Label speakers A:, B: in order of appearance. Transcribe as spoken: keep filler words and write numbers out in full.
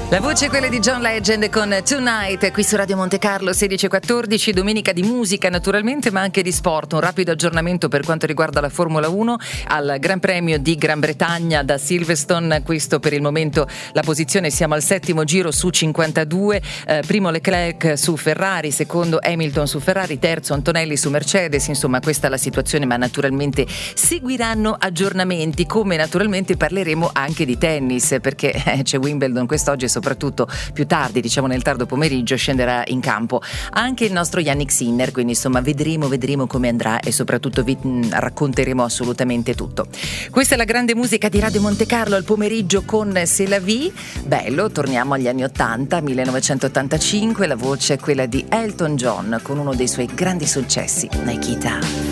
A: La voce è quella di John Legend con Tonight, qui su Radio Monte Carlo, sedici e quattordici, domenica di musica naturalmente, ma anche di sport. Un rapido aggiornamento per quanto riguarda la Formula uno al Gran Premio di Gran Bretagna da Silverstone. Questo per il momento la posizione, siamo al settimo giro su cinquantadue, eh, primo Leclerc su Ferrari, secondo Hamilton su Ferrari, terzo Antonelli su Mercedes. Insomma, questa è la situazione, ma naturalmente seguiranno aggiornamenti, come naturalmente parleremo anche di tennis, perché eh, c'è Wimbledon quest'oggi, soprattutto più tardi, diciamo nel tardo pomeriggio, scenderà in campo anche il nostro Yannick Sinner, quindi insomma vedremo vedremo come andrà e soprattutto vi mh, racconteremo assolutamente tutto. Questa è la grande musica di Radio Monte Carlo al pomeriggio con C'est la vie. Bello, torniamo agli anni ottanta, millenovecentottantacinque, la voce è quella di Elton John con uno dei suoi grandi successi, Nikita.